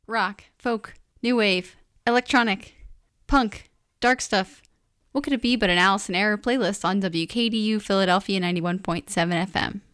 Rock, folk, new wave, electronic, punk, dark stuff. What could it be but an Alice in Error playlist on WKDU Philadelphia 91.7 FM?